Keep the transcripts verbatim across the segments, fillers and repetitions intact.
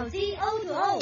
資 O to O。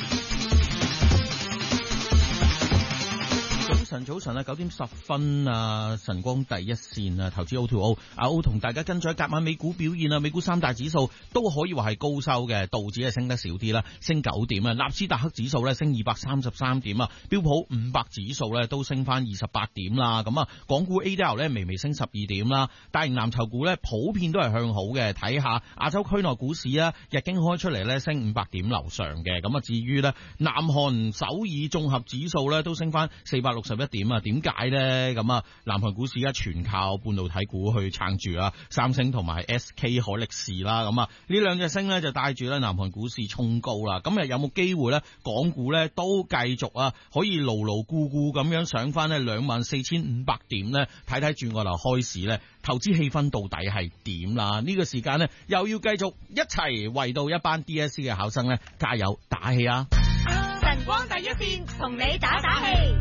早晨，早晨啊，九點十分啊，晨光第一線啊，投資 O to O， 阿 O 同大家跟咗隔晚美股表現啊，美股三大指數都可以話係高收嘅，道指係升得少啲啦，升九點啊，納斯達克指數咧升二百三十三點啊，標普五百指數咧都升翻二十八點啦，咁啊，港股 A D R 咧微微升十二點啦，大型藍籌股咧普遍都係向好嘅，睇下亞洲區內股市啊，日經開出嚟咧升五百點樓上嘅，咁啊至於咧南韓首爾綜合指數咧都升翻四百六十一點啊？點解咧？咁啊，南韓股市而家全靠半導體股去撐住啊，三星同埋 S K 海力士啦，咁啊呢兩隻升咧就帶住咧南韓股市衝高啦。咁啊有冇機會咧？港股咧都繼續啊，可以牢牢固固咁樣上翻咧兩萬四千五百點咧？睇睇轉個頭開市咧，投資氣氛到底係點啦？呢個時間咧又要繼續一齊為到一班 D S C 嘅考生咧加油打氣啊！ 晨光第一線同你打打氣。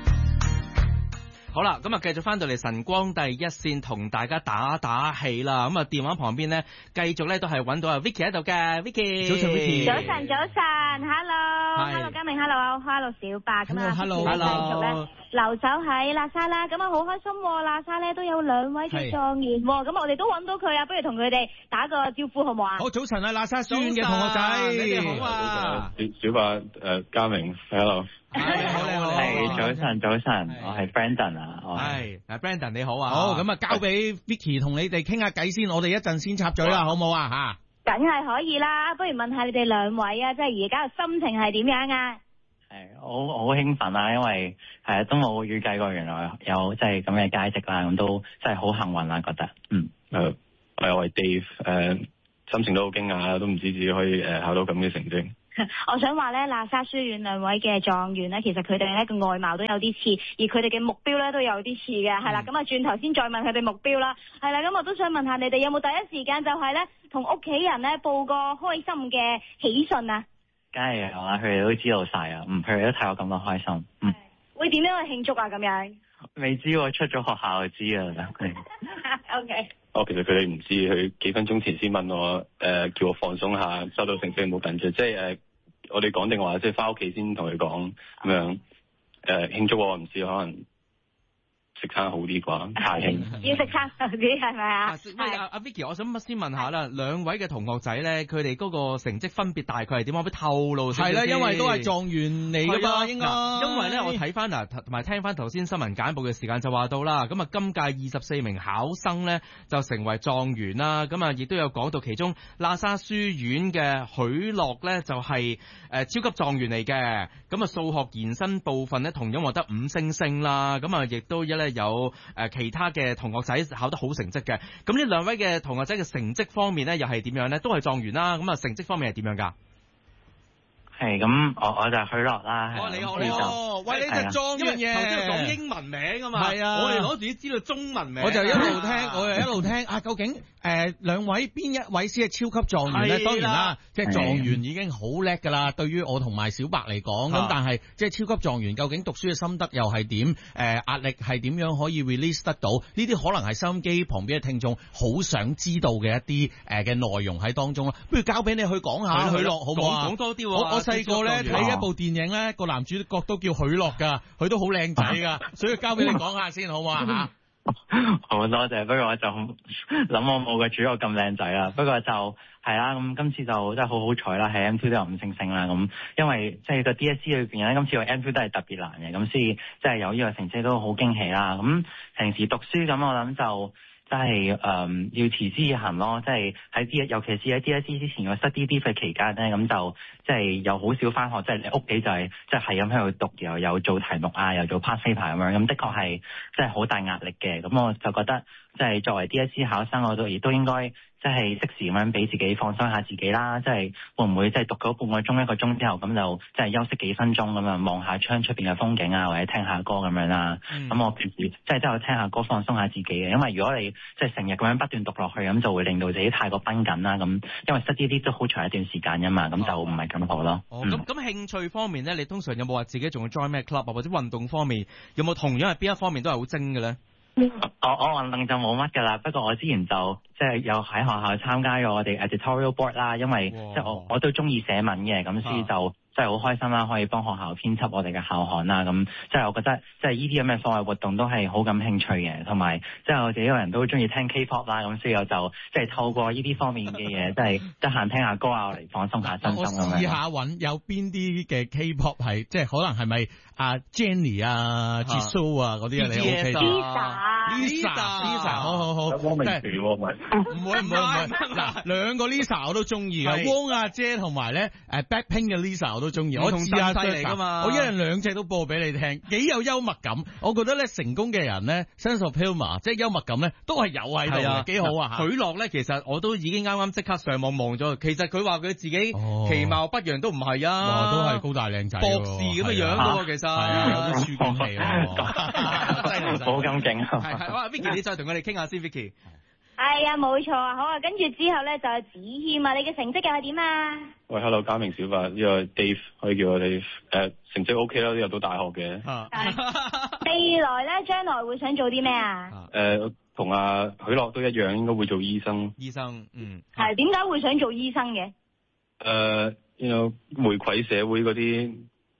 好啦，咁啊，繼續翻到嚟晨光第一線同大家打打氣啦。咁啊，電話旁邊咧，繼續咧都係揾到阿 Vicky 喺度嘅 ，Vicky。 早晨 Vicky。 早晨早晨 ，Hello，Hello 嘉明 ，Hello，Hello 小白咁啊 ，Hello， 繼續咧留守喺喇沙啦。咁啊，好開心，喇沙咧都有兩位嘅狀元，咁我哋都揾到佢啊，不如同佢哋打個招呼好唔好啊？ 好，早晨啊，喇沙書院嘅同學仔， 你哋好啊！ 小小白誒，嘉明 ，Hello。 你好，你好， 係早晨，早晨，我係 Brandon 啊，我係，嗱 Brandon 你好啊， 好，咁啊交俾 Vicky 同你哋傾下偈先，我哋一陣先插嘴啦，好唔好啊吓？ 梗係可以啦，不如問下你哋兩位啊，即係而家嘅心情係點樣啊？ 係，好好興奮啊，因為係都冇預計過原來有即係咁嘅佳績啦，咁都真係好幸運啦，覺得，嗯， 誒，我係 Dave，誒，心情都好驚訝，都唔知自己可以誒考到咁嘅成績。 我想話咧，喇沙書院兩位嘅狀元咧，其實佢哋咧個外貌都有啲似，而佢哋嘅目標咧都有啲似嘅，係啦、嗯。咁啊，轉頭先再問佢哋目標啦，係啦。咁我都想問下你哋有冇第一時間就係咧同屋企人咧報個開心嘅喜訊啊？ 梗係有啦，佢哋都知道晒啊，嗯，佢哋都睇我咁多開心，嗯。 會點樣去慶祝啊？咁樣？ 未知喎，出咗學校就知啊。 O K。 哦，其實佢哋唔知，佢幾分鐘前先問我，誒、呃，叫我放鬆下，收到成績冇緊張，即係誒、呃，我哋講定話，即係翻屋企先同佢講咁樣，誒、呃，慶祝我唔知，可能食餐好啲啩，太興。 要食餐好啲係咪啊？ 阿阿 Vicky，我想乜先問下啦，兩位嘅同學仔咧，佢哋嗰個成績分別大概係點？可唔可以透露少少？ 係啦，因為都係狀元嚟㗎嘛，應該。 因為咧，我睇翻嗱，同埋聽翻頭先新聞簡報嘅時間就話到啦，咁啊，今屆二十四名考生咧就成為狀元啦，咁啊，亦都有講到其中喇沙書院嘅許諾咧就係誒超級狀元嚟嘅，咁啊數學延伸部分咧同樣獲得五星星啦，咁啊亦都一咧。有誒其他嘅同學仔考得好成績嘅，咁呢兩位嘅同學仔嘅成績方面咧，又係點樣咧？都係狀元啦，咁啊成績方面係點樣㗎？ 係咁，我我就許諾啦。 哦，你好，你好，喂，你就裝樣嘢，頭先講英文名啊嘛。係啊，我哋攞住知道中文名。 我就一路聽，我就一路聽啊！究竟誒兩位邊一位先係超級狀元咧？當然啦，即係狀元已經好叻㗎啦。對於我同埋小白嚟講，咁但係即係超級狀元究竟讀書嘅心得又係點？誒壓力係點樣可以 release 得到？呢啲可能係收音機旁邊嘅聽眾好想知道嘅一啲誒嘅內容喺當中啦。不如交俾你去講下許諾好唔好啊？ 講多啲喎。 我我細個咧睇一部電影咧，個男主角都叫許諾噶，佢都好靚仔噶，所以交俾你講下先好嘛吓。 好多謝，不過我就諗我冇個主角咁靚仔啦，不過就係啦，咁今次就真係好好彩啦，喺 M two 都有五星星啦，咁因為即係個 D S C 裏邊咧，今次個 M two 都係特別難嘅，咁所以即係有呢個成績都好驚喜啦。咁平時讀書咁，我諗就。即係誒要持之以恆咯，即係喺 D， 尤其是喺 D S C 之前個 study leave 嘅期間咧，咁就即係又好少返學，即係你屋企就係即係係咁喺度讀，又有做題目啊，又做 past paper 咁樣，咁的確係即係好大壓力嘅。咁我就覺得即係作為 D S C 考生，我都亦都應該。即係適時咁樣俾自己放鬆下自己啦，即係會唔會即係讀咗半個鐘一個鐘之後咁就即係休息幾分鐘咁樣望下窗出邊嘅風景啊，或者聽下歌咁樣啦。咁、嗯、我平時即係都有聽下歌放鬆下自己嘅，因為如果你即係成日咁樣不斷讀落去，咁就會令到自己太過繃緊啦。咁因為失啲啲都好長一段時間㗎嘛，咁就唔係咁好咯。 哦，咁咁、嗯、興趣方面咧，你通常有冇話自己仲要 join 咩 club 啊，或者運動方面有冇同樣係邊一方面都係好精嘅咧？ 我我運動就冇乜㗎啦，不過我之前就即係有喺學校參加咗我哋 editorial board 啦，因為即係我我都中意寫文嘅，咁所以就即係好開心啦，可以幫學校編輯我哋嘅校刊啦，咁即係我覺得即係呢啲咁嘅課外活動都係好感興趣嘅，同埋即係我自己個人都中意聽 K-pop 啦，咁所以我就即係透過呢啲方面嘅嘢，即係得閒聽下歌啊嚟放鬆下身心咁樣。 我試下揾有邊啲嘅 K-pop 係即係可能係咪阿 Jennie 啊、Jisoo 啊嗰啲啊你 OK ？Lisa。 Lisa，Lisa，好好好， 汪明荃喎，唔係唔會唔會唔會，嗱兩個 Lisa 我都中意嘅，汪阿姐同埋咧誒 Blackpink 嘅 Lisa 我都中意，我試下嚟噶嘛，我一人兩隻都播俾你聽，幾有幽默感，我覺得咧成功嘅人咧 sense of humour 即係幽默感咧都係有喺度嘅，幾好啊！ 許諾咧其實我都已經啱啱即刻上網望咗，其實佢話佢自己其貌不揚都唔係啊， 都係高大靚仔， 博士咁嘅樣嘅喎，其實係啊，有啲書卷味喎， 好咁勁。 係哇 ，Vicky 你再同我哋傾下先 ，Vicky。 係啊，冇錯啊，好啊，跟住之後咧就係子謙啊，你嘅成績又係點啊？ 喂 ，Hello， 家明小白，呢個 Dave 可以叫我哋誒、呃、成績 OK 啦，都入到大學嘅。 啊、 未來咧，將來會想做啲咩啊？ 誒、呃，同阿許諾都一樣，應該會做醫生。 醫生，嗯。 係點解會想做醫生嘅？ 誒、呃，you know 回饋社會嗰啲。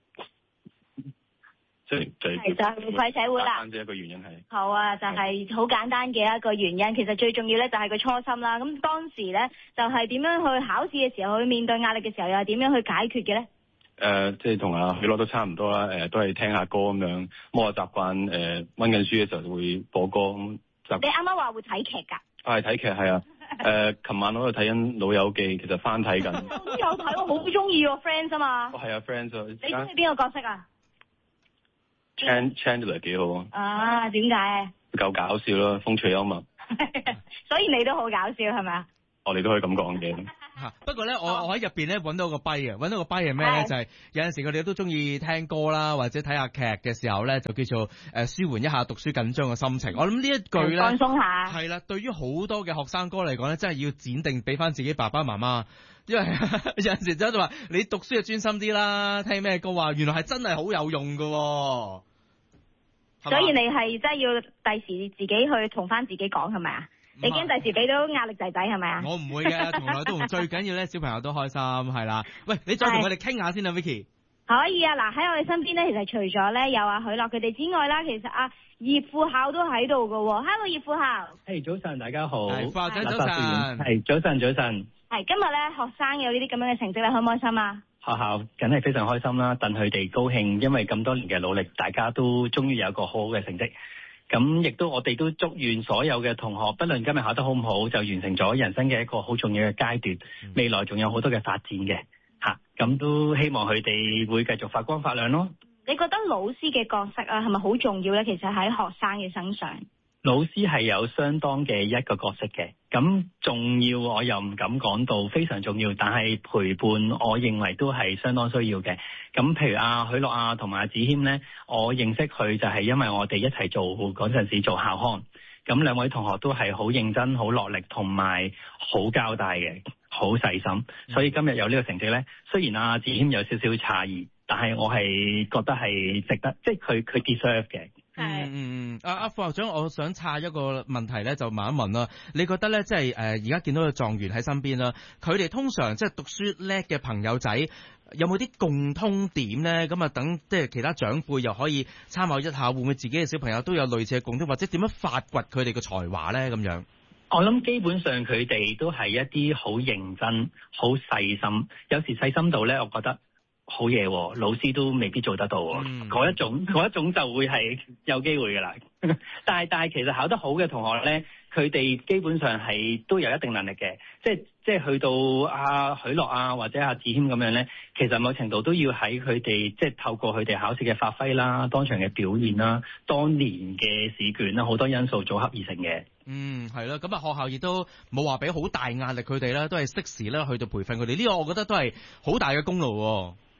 即係就係就係回饋社會啦。 單止一個原因係。 好啊，就係好簡單嘅一個原因。其實最重要咧就係個初心啦。咁當時咧就係點樣去考試嘅時候，去面對壓力嘅時候，又係點樣去解決嘅咧？誒、 呃，即係同阿許諾都差唔多啦。誒、呃，都係聽下歌咁樣。我習慣誒溫緊書嘅時候就會播歌咁。你啱啱話會睇劇㗎？ 係睇劇係啊。誒、呃，琴晚我喺度睇緊《老友記》，其實翻睇緊。 我都有睇，我好中意喎 Friends 啊嘛。 哦，係啊 Friends 啊。 你中意邊個角色啊？ Chandler 幾好啊！ 啊，點解？ 夠搞笑咯，風趣幽默。 所以你都好搞笑係咪啊？ 我哋都可以咁講嘅。 嚇，不過咧，我我喺入邊咧揾到個跛嘅，揾到個跛係咩咧？就係有陣時佢哋都中意聽歌啦，或者睇下劇嘅時候咧，就叫做誒舒緩一下讀書緊張嘅心情。我諗呢一句咧， 放鬆下。 係啦，對於好多嘅學生哥嚟講咧，真係要剪定俾翻自己爸爸媽媽。因為有陣時就話你讀書就專心啲啦，聽咩歌啊，原來係真係好有用㗎喎。 所以你係即係要第時自己去同翻自己講係咪啊？你驚第時俾到壓力仔仔係咪啊？ 我唔會嘅，從來都唔最緊要咧，小朋友都開心係啦。喂，你再同我哋傾下先啦 Vicky。 可以啊，嗱喺我哋身邊咧，其實除咗咧有阿許諾佢哋之外啦，其實阿葉副校都喺度㗎喎。Hello 葉副校。 係早晨，大家好。 係副校長早晨。 係早晨早晨。 係今日咧，學生有呢啲咁樣嘅成績咧，開唔開心啊？ 學校梗係非常開心啦，戥佢哋高興，因為咁多年嘅努力，大家都終於有一個好好嘅成績。咁亦都我哋都祝願所有嘅同學，不論今日考得好唔好，就完成咗人生嘅一個好重要嘅階段，未來仲有好多嘅發展嘅嚇。咁都希望佢哋會繼續發光發亮咯。 你覺得老師嘅角色啊，係咪好重要咧？其實喺學生嘅身上。 老師係有相當嘅一個角色嘅，咁重要我又唔敢講到非常重要，但係陪伴我認為都係相當需要嘅。咁譬如阿許諾啊同埋阿子謙呢，我認識佢就係因為我哋一齊做嗰陣時做校刊，咁兩位同學都係好認真、好落力同埋好交代嘅，好細心。所以今日有呢個成績呢，雖然阿子謙有少少詫異，但係我係覺得係值得，即係佢佢 deserve 嘅。 嗯嗯嗯，阿阿副校長，我想岔一個問題咧，就問一問啦。你覺得咧，即係誒而家見到個狀元喺身邊啦，佢哋通常即係讀書叻嘅朋友仔，有冇啲共通點咧？咁啊，等即係其他長輩又可以參考一下，會唔會自己嘅小朋友都有類似嘅共通，或者點樣發掘佢哋嘅才華咧？咁樣， 我諗基本上佢哋都係一啲好認真、好細心，有時細心到咧，我覺得。好嘢喎，老師都未必做得到喎，嗰、嗯、一種嗰一種就會係有機會㗎啦。但係但係其實考得好嘅同學咧，佢哋基本上係都有一定能力嘅，即係即係去到阿許諾啊或者阿子謙咁樣咧，其實某程度都要喺佢哋即係透過佢哋考試嘅發揮啦、當場嘅表現啦、當年嘅試卷啦，好多因素組合而成嘅。 嗯，係啦，咁啊學校亦都冇話俾好大壓力佢哋啦，都係適時咧去到培訓佢哋，呢、這個我覺得都係好大嘅功勞喎。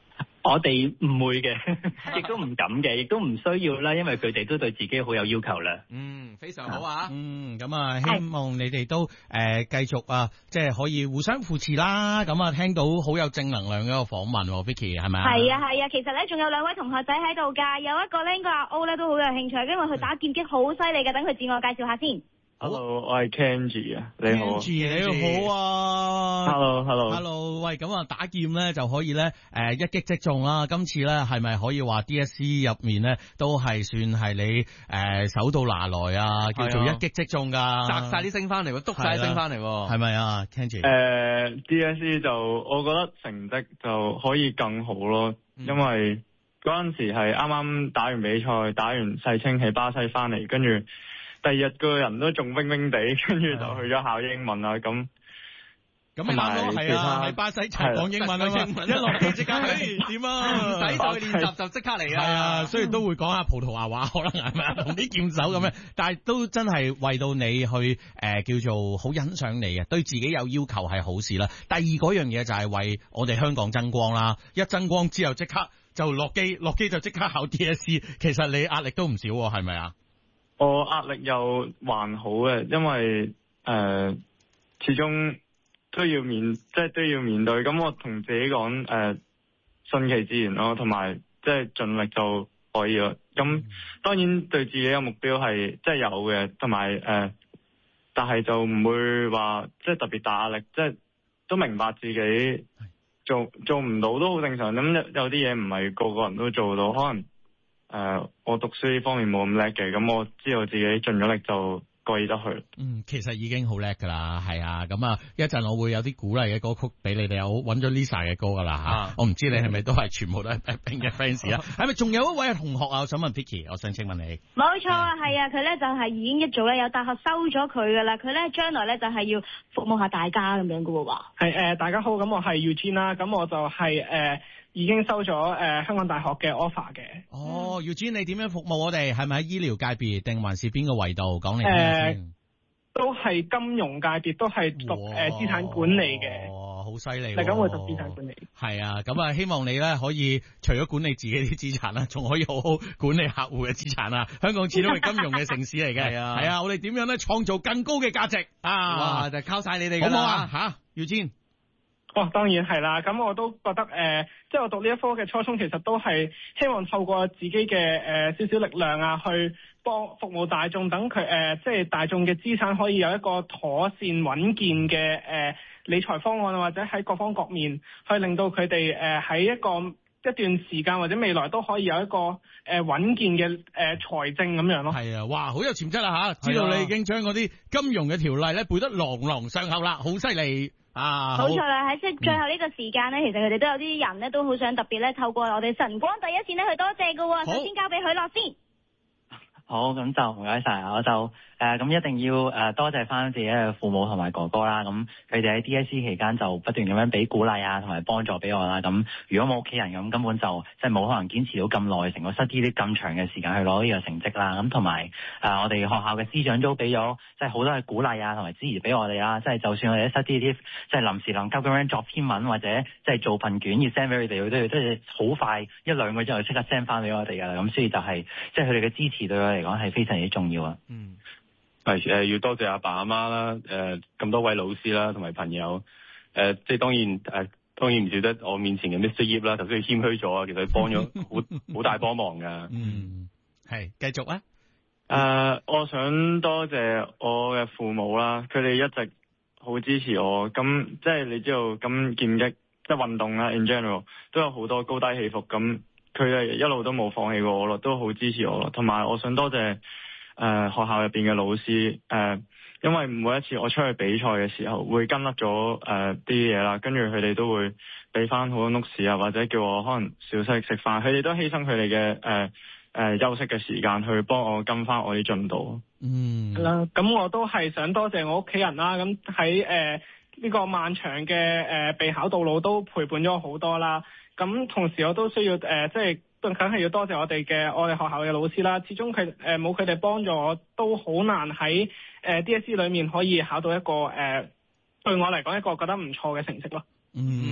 我哋唔會嘅，亦都唔敢嘅，亦都唔需要啦，因為佢哋都對自己好有要求啦。 嗯，非常好啊。 嗯，咁啊，希望你哋都誒繼、呃、續啊，即係可以互相扶持啦。咁啊，聽到好有正能量嘅一個訪問，Vicky 係咪啊？ 係啊係啊，其實咧仲有兩位同學仔喺度㗎，有一個咧應該阿 O 咧都好有興趣，因為佢打劍擊好犀利嘅，等佢自我介紹下先。 Hello，我係 Kenji 啊，你好。 Kenji 你好啊。 Hello，Hello。 Hello， 喂，咁啊打劍咧就可以咧誒一擊即中啦。今次咧係咪可以話 D S C 入面咧都係算係你誒手到拿來啊，叫做一擊即中㗎？ 摘晒啲星翻嚟喎，篤晒啲星翻嚟喎， 係咪啊 Kenji？ 誒 D S C 就我覺得成績就可以更好咯，嗯、因為嗰陣時係啱啱打完比賽，打完世青喺巴西翻嚟，跟住。第二日個人都仲冰冰地，跟住就去咗考英文啦。咁咁咪啱咯，係啊，喺巴西就講英文啊嘛，一落機即刻，誒點啊？唔使再練習就即刻嚟啊！係啊，雖然都會講下葡萄牙話，可能係咪啊？同啲劍手咁樣，但係都真係為到你去誒、呃、叫做好欣賞你啊，對自己有要求係好事啦。第二嗰樣嘢就係為我哋香港爭光啦，一爭光之後即刻就落機，落機就即刻考 D S C， 其實你壓力都唔少喎，係咪啊？ 我壓力又還好嘅，因為誒、呃、始終都要面，即係都要面對。咁我同自己講誒、呃、順其自然咯，同埋即係盡力就可以咯。咁當然對自己嘅目標係即係有嘅，同埋誒，但係就唔會話即係特別大壓力，即係都明白自己做做唔到都好正常。咁有啲嘢唔係個個人都做到，可能。誒、呃，我讀書呢方面冇咁叻嘅，咁我知道自己盡咗力就過意得去。嗯， 其實已經好叻噶啦，係啊，咁啊，一陣我會有啲鼓勵嘅歌曲俾你哋，有揾咗 Lisa 嘅歌噶啦吓，啊、我唔知你係咪都係全部都係 BLACKPINK 嘅 fans 啊？係咪仲有一位同學啊？我想問 Vicky， 我想請問你。冇錯啊，係啊，佢咧就係已經一早咧有大學收咗佢噶啦，佢咧將來咧就係要服務下大家咁樣噶喎。 係誒、呃，大家好，咁我係 Eugene 啦，咁我就係、是、誒。呃已經收咗誒、呃、香港大學嘅 offer 嘅。 哦，Eugene，你點樣服務我哋？係咪喺醫療界別定還是邊個維度？講嚟聽下先。 誒，都係金融界別，都係讀誒、呃、資產管理嘅。 哇，好犀利！ 嚟緊會讀資產管理。 係啊，咁啊，希望你咧可以除咗管理自己啲資產啦，仲可以好好管理客戶嘅資產啊！香港始終係金融嘅城市嚟嘅。係啊，係啊，我哋點樣咧創造更高嘅價值啊？哇，就靠晒你哋㗎啦！好唔好啊？吓，Eugene。 哦，當然係啦，咁我都覺得誒、呃，即係我讀呢一科嘅初衷，其實都係希望透過自己嘅誒、呃、少少力量啊，去幫服務大眾，等佢誒，即係大眾嘅資產可以有一個妥善穩健嘅誒、呃、理財方案啊，或者喺各方各面去令到佢哋誒喺一個一段時間或者未來都可以有一個誒穩健嘅誒財政咁樣咯。係啊，哇，好有潛質啊吓！知道你已經將嗰啲金融嘅條例咧背得朗朗上口啦，好犀利！啊， 冇錯啦！喺即係最後呢個時間咧，嗯、其實佢哋都有啲人咧都好想特別咧透過我哋晨光第一線咧去多謝噶。好首先交俾許樂先。 好，咁就唔該晒，我就誒咁、呃、一定要誒、呃、多謝翻自己嘅父母同埋哥哥啦。咁佢哋喺 D S C 期間就不斷咁樣俾鼓勵啊，同埋幫助俾我啦。咁如果冇屋企人咁，根本就即係冇可能堅持到咁耐，成個 study 啲咁長嘅時間去攞呢個成績啦。咁同埋誒我哋學校嘅師長都俾咗即係好多嘅鼓勵啊，同埋支持俾我哋啦。即係就算我哋 study 啲即係臨時臨急咁樣作篇文或者即係做份卷要 send 俾佢哋，都要都係好快一兩個鐘就即刻 send 翻俾我哋噶啦。咁所以就係、是、即係佢哋嘅支持對我嚟講係非常之重要啊！ 嗯，係誒、呃、要多謝阿爸阿媽啦，誒、呃、咁多位老師啦，同埋朋友，誒、呃、即係當然誒、呃、當然唔少得我面前嘅 Mister Yip 啦，頭先佢謙虛咗啊，其實佢幫咗好好大幫忙噶。 嗯，係繼續啊！ 誒、呃，我想多謝我嘅父母啦，佢哋一直好支持我。咁即係你知道，咁劍擊即係運動啦 in general 都有好多高低起伏咁。佢哋一路都冇放棄過我咯，都好支持我咯。同埋我想多謝誒、呃、學校入邊嘅老師誒、呃，因為每一次我出去比賽嘅時候，會跟甩咗誒啲嘢啦，跟住佢哋都會俾翻好多 notes 啊，或者叫我可能小息食飯，佢哋都犧牲佢哋嘅誒誒休息嘅時間去幫我跟翻我啲進度。 嗯，係啦，咁我都係想多謝我屋企人啦。咁喺誒呢個漫長嘅誒、呃、備考道路都陪伴咗我好多啦。咁同時我都需要誒、呃，即係梗係要多謝我哋嘅我哋學校嘅老師啦。始終佢誒冇佢哋幫助我，都好難喺誒、呃、D S C 裏面可以考到一個誒、呃、對我嚟講一個覺得唔錯嘅成績咯。 嗯，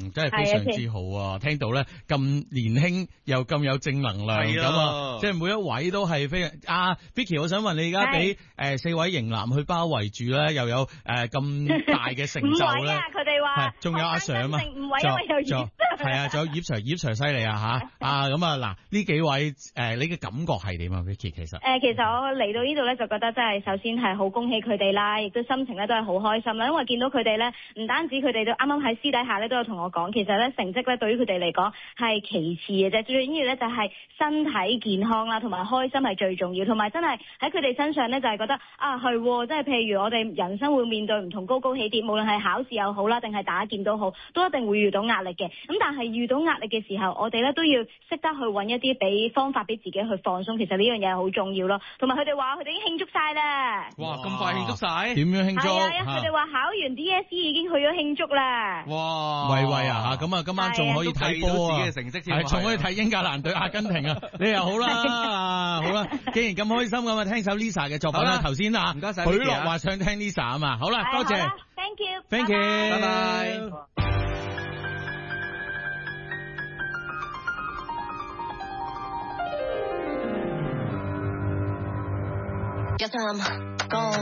嗯，真係非常之好啊！聽到咧咁年輕又咁有正能量咁啊，即係每一位都係非常。阿、啊、Vicky， 我想問你而家俾誒四位型男去包圍住咧，又有誒咁、呃、大嘅成就咧？ 佢哋話仲有阿 Sir 啊嘛， 五位因為有葉， 係啊，仲有葉 Sir， 葉 Sir 犀利啊吓啊咁啊嗱，呢幾位誒、呃，你嘅感覺係點啊 Vicky？ 其實誒、 呃，其實我嚟到呢度咧，就覺得真係首先係好恭喜佢哋啦，亦都心情咧都係好開心啦，因為見到佢哋咧，唔單止佢哋都啱啱喺私底下咧都有同我講，其實咧成績咧對於佢哋嚟講係其次嘅啫，最緊要咧就係身體健康啦，同埋開心係最重要，同埋真係喺佢哋身上咧就係覺得啊係，即係譬如我哋人生會面對唔同高高起跌，無論係考試又好啦，定係打劍都好，都一定會遇到壓力嘅。咁但係遇到壓力嘅時候，我哋咧都要識得去揾一啲俾方法俾自己去放鬆，其實呢樣嘢係好重要咯。同埋佢哋話佢哋已經慶祝晒啦。 哇！咁快慶祝晒？ 點樣慶祝？ 係啊，佢哋話考完 D S E 已經去咗慶祝啦。 哇！ 喂喂啊嚇！咁啊，今晚仲可以睇波啊！係仲可以睇英格蘭對阿根廷啊！你又好啦，好啦，既然咁開心咁啊，聽首 Lisa 嘅作品啦。頭先啊，唔該曬。許樂話想聽 Lisa 啊嘛，好啦，多謝 ，Thank you，Thank you，拜拜。 Guess I'm gone.